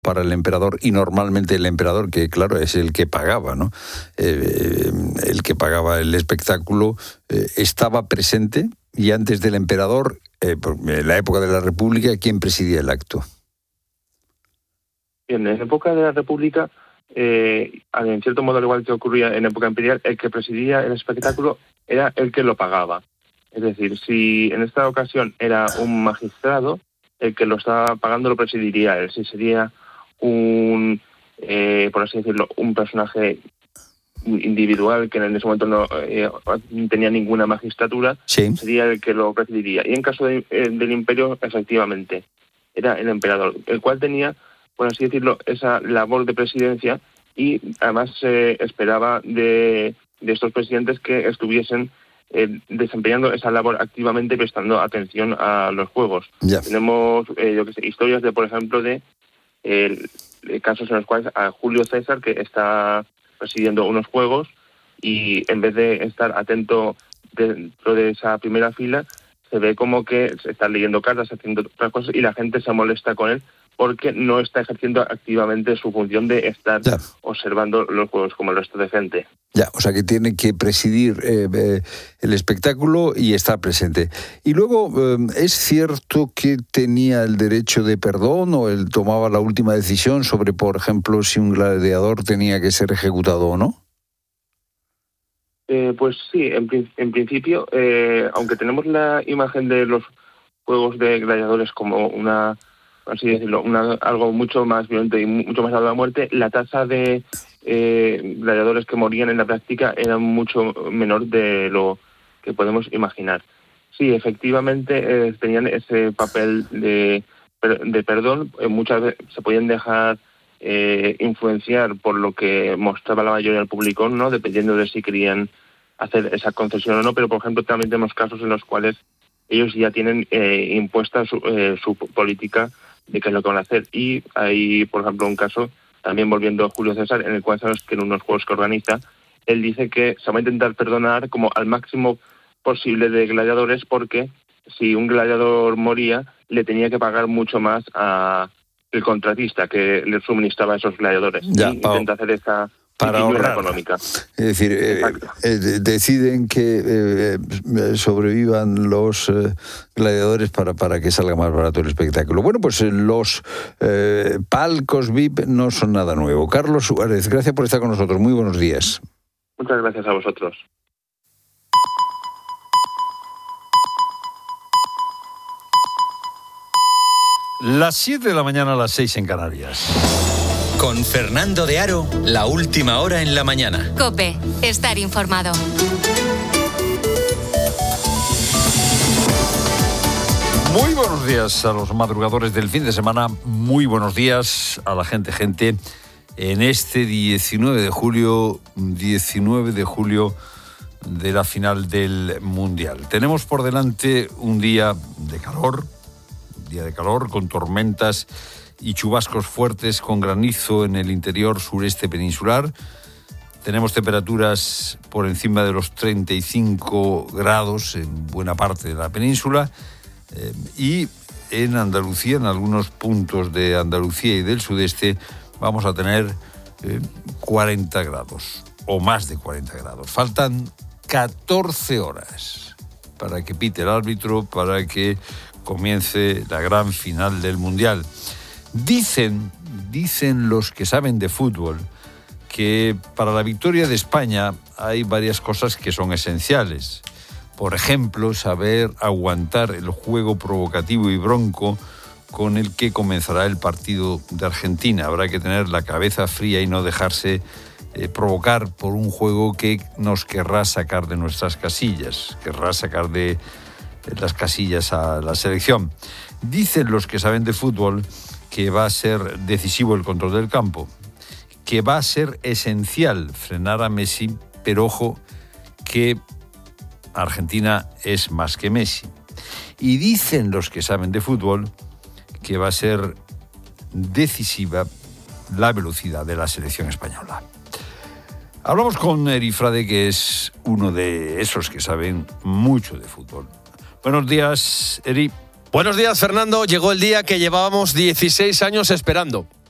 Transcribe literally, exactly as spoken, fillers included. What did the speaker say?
para el emperador, y normalmente el emperador, que claro, es el que pagaba, ¿no? Eh, el que pagaba el espectáculo, eh, estaba presente, y antes del emperador, eh, en la época de la República, ¿quién presidía el acto? En la época de la República, eh, en cierto modo, al igual que ocurría en época imperial, el que presidía el espectáculo era el que lo pagaba. Es decir, si en esta ocasión era un magistrado, el que lo estaba pagando lo presidiría él. Si sería un, eh, por así decirlo, un personaje individual que en ese momento no eh, tenía ninguna magistratura, sí, sería el que lo presidiría. Y en caso de, eh, del imperio, efectivamente, era el emperador, el cual tenía, por así decirlo, esa labor de presidencia, y además se eh, esperaba de, de estos presidentes que estuviesen eh, desempeñando esa labor activamente, prestando atención a los juegos. Yeah. Tenemos, eh, yo que sé, historias de, por ejemplo, de eh, casos en los cuales a Julio César, que está presidiendo unos juegos, y en vez de estar atento dentro de esa primera fila, se ve como que se está leyendo cartas, haciendo otras cosas, y la gente se molesta con él porque no está ejerciendo activamente su función de estar ya. observando los juegos como el resto de gente. Ya, o sea que tiene que presidir eh, eh, el espectáculo y estar presente. Y luego, eh, ¿es cierto que tenía el derecho de perdón, o él tomaba la última decisión sobre, por ejemplo, si un gladiador tenía que ser ejecutado o no? Eh, pues sí, en, en principio, eh, aunque tenemos la imagen de los juegos de gladiadores como una, así decirlo, una, algo mucho más violento y mucho más a la muerte, la tasa de eh, gladiadores que morían en la práctica era mucho menor de lo que podemos imaginar. Sí, efectivamente eh, tenían ese papel de, de perdón, eh, muchas veces se podían dejar eh, influenciar por lo que mostraba la mayoría del público, ¿no? Dependiendo de si querían hacer esa concesión o no, pero por ejemplo también tenemos casos en los cuales ellos ya tienen eh, impuesta su, eh, su política de qué es lo que van a hacer. Y hay, por ejemplo, un caso, también volviendo a Julio César, en el cual sabemos que en unos juegos que organiza, él dice que se va a intentar perdonar como al máximo posible de gladiadores, porque si un gladiador moría, le tenía que pagar mucho más a el contratista que le suministraba a esos gladiadores. Ya, y intenta hacer esa para ahorrar económica. Es decir, eh, eh, deciden que eh, sobrevivan los eh, gladiadores para, para que salga más barato el espectáculo. Bueno, pues eh, los eh, palcos V I P no son nada nuevo. Carlos Suárez, gracias por estar con nosotros. Muy buenos días. Muchas gracias a vosotros. Las siete de la mañana, a las seis en Canarias. Con Fernando de Aro, la última hora en la mañana. COPE, estar informado. Muy buenos días a los madrugadores del fin de semana. Muy buenos días a la gente, gente. En este diecinueve de julio, diecinueve de julio de la final del Mundial. Tenemos por delante un día de calor, un día de calor con tormentas y chubascos fuertes, con granizo en el interior sureste peninsular. Tenemos temperaturas por encima de los treinta y cinco grados en buena parte de la península, eh, y en Andalucía, en algunos puntos de Andalucía y del sudeste, vamos a tener eh, cuarenta grados o más de cuarenta grados. Faltan catorce horas para que pite el árbitro, para que comience la gran final del Mundial. Dicen, dicen los que saben de fútbol que para la victoria de España hay varias cosas que son esenciales. Por ejemplo, saber aguantar el juego provocativo y bronco con el que comenzará el partido de Argentina. Habrá que tener la cabeza fría y no dejarse eh, provocar por un juego que nos querrá sacar de nuestras casillas, querrá sacar de las casillas a la selección. Dicen los que saben de fútbol que va a ser decisivo el control del campo, que va a ser esencial frenar a Messi, pero ojo, que Argentina es más que Messi. Y dicen los que saben de fútbol que va a ser decisiva la velocidad de la selección española. Hablamos con Eri Frade, que es uno de esos que saben mucho de fútbol. Buenos días, Eri. Buenos días, Fernando. Llegó el día que llevábamos dieciséis años esperando.